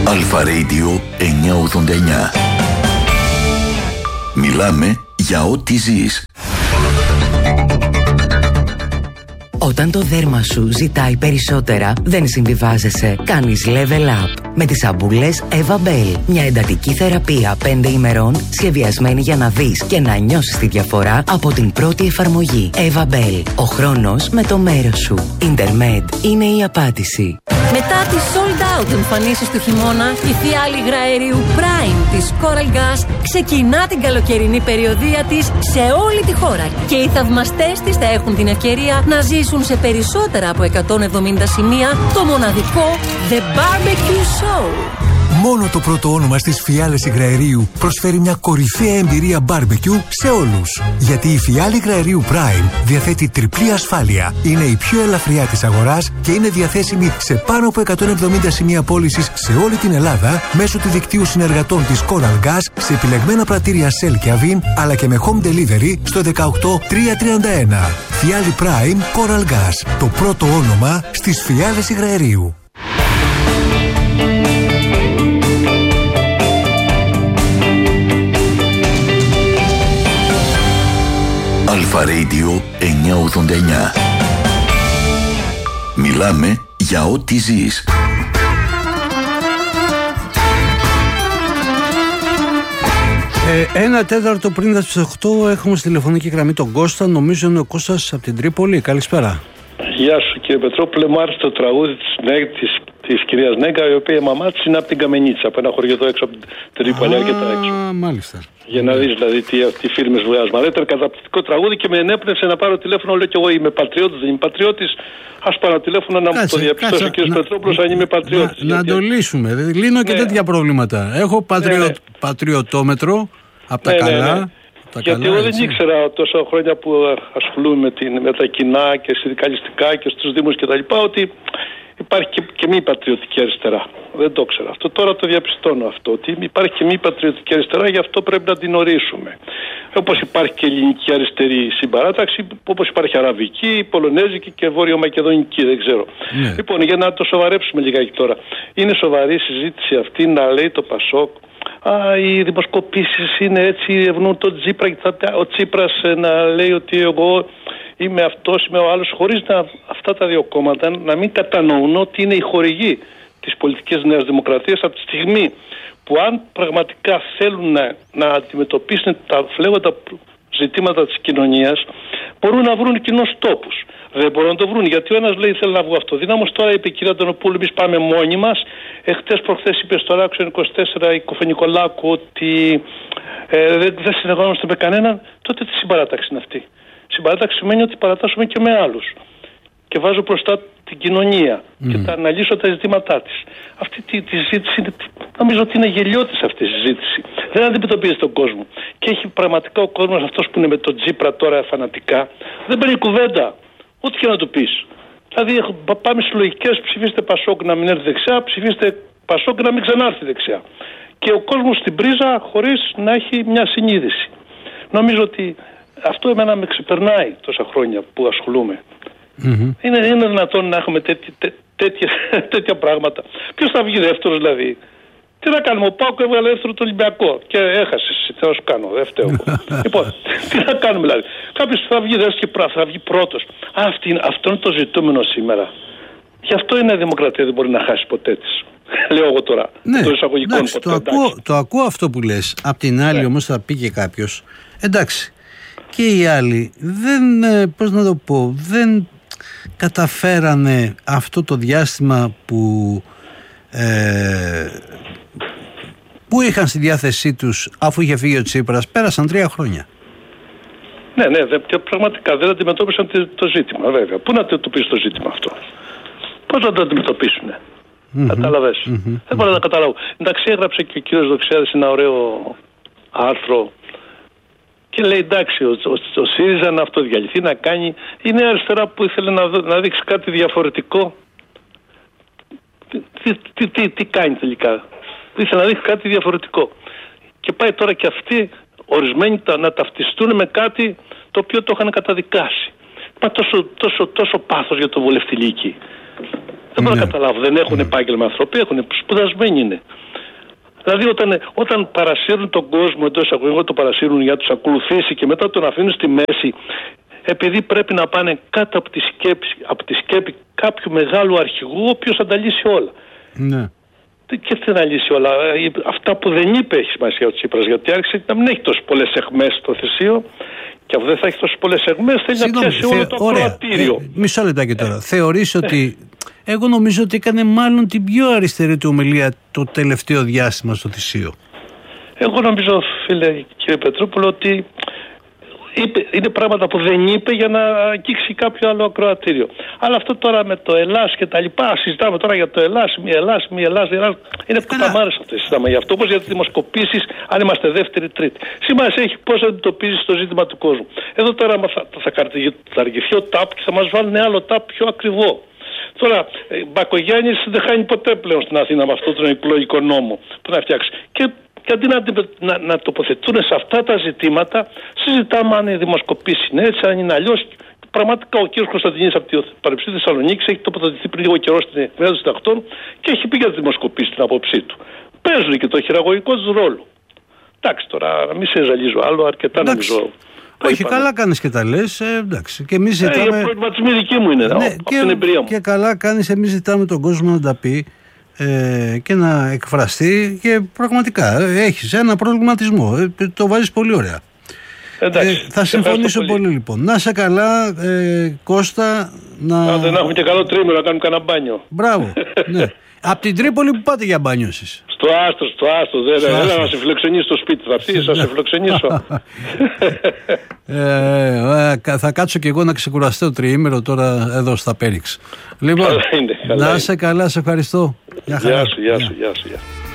Αλφα Radio 989. Μιλάμε για ό,τι ζεις. Όταν το δέρμα σου ζητάει περισσότερα, δεν συμβιβάζεσαι. Κάνεις level up με τις σαμπούλες Eva Bell. Μια εντατική θεραπεία 5 ημερών, σχεδιασμένη για να δεις και να νιώσεις τη διαφορά από την πρώτη εφαρμογή. Eva Bell. Ο χρόνος με το μέρος σου. Intermed είναι η απάντηση. Μετά τις sold out εμφανίσεις του χειμώνα, η φιάλη υγραερίου Prime της Coral Gas ξεκινά την καλοκαιρινή περιοδεία της σε όλη τη χώρα. Και οι θαυμαστές της θα έχουν την ευκαιρία να ζήσουν σε περισσότερα από 170 σημεία το μοναδικό The Barbecue Show. Μόνο το πρώτο όνομα στις φιάλες υγραερίου προσφέρει μια κορυφαία εμπειρία barbecue σε όλους. Γιατί η φιάλη υγραερίου Prime διαθέτει τριπλή ασφάλεια. Είναι η πιο ελαφριά της αγοράς και είναι διαθέσιμη σε πάνω από 170 σημεία πώλησης σε όλη την Ελλάδα μέσω του δικτύου συνεργατών της Coral Gas σε επιλεγμένα πρατήρια Shell και Avin, αλλά και με home delivery στο 18331. Φιάλη Prime Coral Gas. Το πρώτο όνομα στις φιάλες υγραερίου. Αλφα Radio 989. Μιλάμε για ό,τι ζεις. Ένα τέταρτο πριν τις 8 έχουμε στη τηλεφωνική γραμμή τον Κώστα. Νομίζω είναι ο Κώστας από την Τρίπολη. Καλησπέρα. Γεια σου κύριε Πετρόπουλε, μου άρεσε το τραγούδι της κυρίας Νέγκα, η οποία η μαμά της είναι από την Καμενίτσα, από ένα χωριό εδώ έξω από την Τρίπολη, αρκετά έξω. Μάλιστα. Για να δεις δηλαδή τι φίλμες βγάζουμε. Αλλά ήταν καταπληκτικό τραγούδι και με ενέπνευσε να πάρω τηλέφωνο. Λέω και εγώ είμαι πατριώτης, δεν είμαι πατριώτης. Ας πάρω τηλέφωνο να μου το διαπιστώσει ο κύριος Πετρόπουλος αν είμαι πατριώτης. Να το λύσουμε. Λύνω και τέτοια προβλήματα. Έχω πατριωτόμετρο από τα καλά. Γιατί εγώ δεν ήξερα τόσα χρόνια που ασχολούμαι με τα κοινά και συνδικαλιστικά και στους δήμους κτλ. Ότι υπάρχει και μη πατριωτική αριστερά. Δεν το ήξερα αυτό. Τώρα το διαπιστώνω αυτό. Ότι υπάρχει και μη πατριωτική αριστερά, γι' αυτό πρέπει να την ορίσουμε. Όπως υπάρχει και ελληνική αριστερή συμπαράταξη, όπως υπάρχει αραβική, πολωνέζικη και βόρειο-μακεδονική. Δεν ξέρω. Ναι. Λοιπόν, για να το σοβαρέψουμε λιγάκι τώρα. Είναι σοβαρή συζήτηση αυτή να λέει το Πασόκ. Οι δημοσκοπήσεις είναι έτσι, ευνούν τον Τσίπρα και ο Τσίπρας να λέει ότι εγώ είμαι αυτός, είμαι ο άλλος, χωρίς αυτά τα δύο κόμματα να μην κατανοούν ότι είναι οι χορηγοί της πολιτικής Νέας Δημοκρατίας από τη στιγμή που αν πραγματικά θέλουν να αντιμετωπίσουν τα φλέγοντα ζητήματα της κοινωνίας, μπορούν να βρουν κοινούς τόπους. Δεν μπορούν να το βρουν. Γιατί ο ένας λέει θέλει να βγω αυτοδύναμος, τώρα είπε η κυρία Ντονοπούλου, εμείς πάμε μόνοι μας. Χτες προχθές είπε στο Ράξο 24 η Κοφενικολάκου ότι δεν συνεργαζόμαστε με κανέναν. Τότε τι συμπαράταξη είναι αυτή? Συμπαράταξη σημαίνει ότι παρατάσσουμε και με άλλους. Και βάζω μπροστά την κοινωνία και θα αναλύσω τα ζητήματά της. Αυτή τη συζήτηση νομίζω ότι είναι γελιώτης αυτή η συζήτηση. Δεν αντιμετωπίζει τον κόσμο. Και έχει πραγματικά ο κόσμος αυτός που είναι με τον Τσίπρα τώρα φανατικά, δεν παίρνει κουβέντα. Ό,τι και να του πεις. Δηλαδή πάμε στις λογικές, ψηφίστε Πασόκ να μην έρθει δεξιά, ψηφίστε Πασόκ να μην ξανάρθει δεξιά. Και ο κόσμος στην πρίζα χωρίς να έχει μια συνείδηση. Νομίζω ότι αυτό εμένα με ξεπερνάει τόσα χρόνια που ασχολούμαι. Είναι δυνατόν να έχουμε τέτοια πράγματα? Ποιος θα βγει δεύτερος δηλαδή? Τι να κάνουμε, ο ΠΑΟΚ έβγαλε δεύτερο το Ολυμπιακό και έχασε. Τι να σου κάνω, δεν φταίω. Λοιπόν, τι να κάνουμε δηλαδή? Κάποιος θα βγει δεύτερος και θα βγει πρώτος. Αυτό είναι το ζητούμενο σήμερα. Γι' αυτό είναι η δημοκρατία, δεν μπορεί να χάσει ποτέ της. Λέω εγώ τώρα. Ναι, το εισαγωγικό εντάξει, το ακούω αυτό που λες. Απ' την άλλη όμως θα πει και κάποιος, εντάξει, και οι άλλοι δεν καταφέρανε αυτό το διάστημα που είχαν στη διάθεσή τους αφού είχε φύγει ο Τσίπρας. Πέρασαν 3 χρόνια. Ναι, και πραγματικά δεν αντιμετώπισαν το ζήτημα, βέβαια. Πού να το πεις το ζήτημα αυτό? Πώς να το αντιμετωπίσουνε? Κατάλαβες? Δεν μπορώ να καταλάβω. Εντάξει, έγραψε και ο κύριος Δοξιάδης ένα ωραίο άρθρο και λέει εντάξει, ο ΣΥΡΙΖΑ να αυτοδιαλυθεί, να κάνει. Είναι αριστερά που ήθελε να δείξει κάτι διαφορετικό. Τι κάνει τελικά? Ήθελε να δείξει κάτι διαφορετικό. Και πάει τώρα και αυτοί ορισμένοι να ταυτιστούν με κάτι το οποίο το είχαν καταδικάσει. Μα τόσο πάθος για το βουλευτηλίκι. Δεν μπορώ να καταλάβω. Δεν έχουν επάγγελμα άνθρωποι, έχουν σπουδασμένοι είναι. Δηλαδή όταν παρασύρουν τον κόσμο, εντός εισαγωγικών το παρασύρουν για να τους ακολουθήσει και μετά τον αφήνουν στη μέση, επειδή πρέπει να πάνε κάτω από τη σκέπη κάποιου μεγάλου αρχηγού, ο οποίος θα τα λύσει όλα. Ναι. Και τι να λύσει όλα. Αυτά που δεν είπε έχει σημασία ο Τσίπρας, γιατί άρχισε να μην έχει τόσες πολλές αιχμές στο θεσίο, και αφού δεν θα έχει τόσες πολλές αιχμές, θέλει να πιάσει όλο το ακροατήριο. Μισό λεπτάκι τώρα. Θεωρείς ότι. Εγώ νομίζω ότι έκανε μάλλον την πιο αριστερή του ομιλία το τελευταίο διάστημα στο θυσίο. Εγώ νομίζω, φίλε κύριε Πετρούπολο, ότι είναι πράγματα που δεν είπε για να αγγίξει κάποιο άλλο ακροατήριο. Αλλά αυτό τώρα με το Ελλάς και τα λοιπά, συζητάμε τώρα για το Ελλάς, μη Ελλάς. Είναι κουταμάρες αυτές συζητάμε για αυτό, όπως για τις δημοσκοπήσεις, αν είμαστε δεύτερη, τρίτη. Σημασία έχει πώς αντιμετωπίζεις το ζήτημα του κόσμου. Εδώ τώρα θα καταργηθεί ο ΤΑΠ και θα μας βάλουν άλλο ΤΑΠ πιο ακριβό. Τώρα, Μπακογιάννης δεν χάνει ποτέ πλέον στην Αθήνα με αυτόν τον εκλογικό νόμο που να φτιάξει. Και αντί να τοποθετούν σε αυτά τα ζητήματα, συζητάμε αν η δημοσκοπήση είναι έτσι, αν είναι αλλιώς. Πραγματικά ο κ. Κωνσταντινίδης από το Πανεπιστήμιο Θεσσαλονίκης έχει τοποθετηθεί πριν λίγο καιρό στην Εφημερίδα των Συντακτών και έχει πει για τη δημοσκοπήση την άποψή του. Παίζουν και το χειραγωγικό του ρόλο. Εντάξει, τώρα να μην σε ζαλίζω άλλο, αρκετά νομίζω. Όχι, καλά κάνεις και τα λες. Εντάξει. Και εμείς ζητάμε. Οι προβληματισμοί δικοί μου είναι. Από την εμπειρία μου. Και καλά κάνεις, εμείς ζητάμε τον κόσμο να τα πει και να εκφραστεί. Και πραγματικά έχεις ένα προβληματισμό. Το βάζεις πολύ ωραία. Θα συμφωνήσω πολύ λοιπόν. Να σε καλά, Κώστα. Δεν έχουμε και καλό τρίμηνο να κάνουμε κανένα μπάνιο. Μπράβο. Ναι. Απ' την Τρίπολη που πάτε για μπάνιο εσείς? Στο άστρο. Δεν να σε φιλοξενήσω στο σπίτι. Θα έρθεις, θα σε φιλοξενήσω. Θα κάτσω και εγώ να ξεκουραστώ τριήμερο τώρα εδώ στα Πέριξ. Λοιπόν, να είσαι καλά, σε ευχαριστώ. Γεια σου.